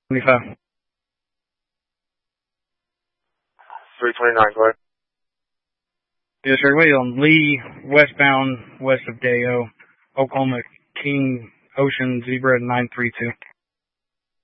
25. 329, go ahead. Yes, sir. Wait on Lee, westbound, west of Dayo, Oklahoma, King Ocean, Zebra 932.